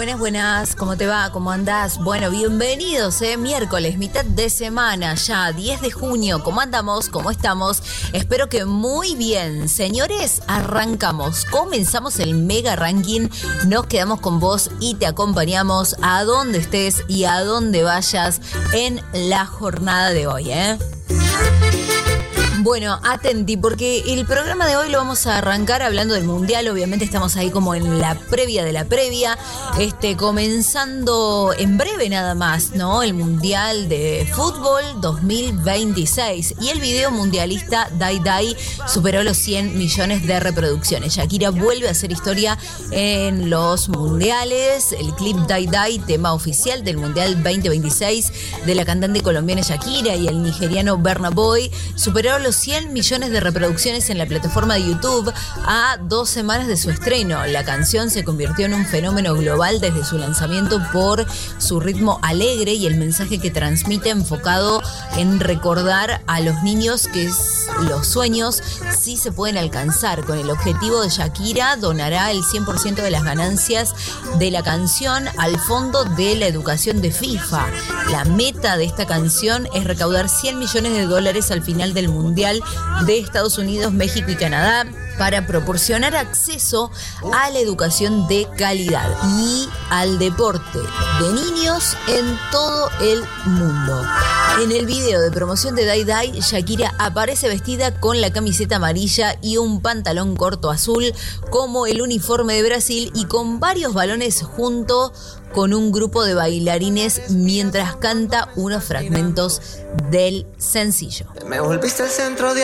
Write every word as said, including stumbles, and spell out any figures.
Buenas, buenas, ¿cómo te va? ¿Cómo andás? Bueno, bienvenidos, ¿eh? Miércoles, mitad de semana, ya diez de junio. ¿Cómo andamos? ¿Cómo estamos? Espero que muy bien. Señores, arrancamos. Comenzamos el mega ranking. Nos quedamos con vos y te acompañamos a donde estés y a donde vayas en la jornada de hoy, ¿eh? Bueno, atenti, porque el programa de hoy lo vamos a arrancar hablando del Mundial. Obviamente estamos ahí como en la previa de la previa, este, comenzando en breve nada más, ¿no? El Mundial de Fútbol dos mil veintiséis. Y el video mundialista Die Die superó los cien millones de reproducciones. Shakira vuelve a hacer historia en los mundiales. El clip Die Die, tema oficial del Mundial veinte veintiséis de la cantante colombiana Shakira y el nigeriano Burna Boy, superó los cien millones de reproducciones en la plataforma de YouTube a dos semanas de su estreno. La canción se convirtió en un fenómeno global desde su lanzamiento por su ritmo alegre y el mensaje que transmite, enfocado en recordar a los niños que los sueños sí se pueden alcanzar. Con el objetivo de Shakira, donará el cien por ciento de las ganancias de la canción al fondo de la educación de FIFA. La meta de esta canción es recaudar cien millones de dólares al final del Mundial de Estados Unidos, México y Canadá para proporcionar acceso a la educación de calidad y al deporte de niños en todo el mundo. En el video de promoción de Die Die, Shakira aparece vestida con la camiseta amarilla y un pantalón corto azul como el uniforme de Brasil y con varios balones junto con un grupo de bailarines mientras canta unos fragmentos del sencillo. Me volviste el centro de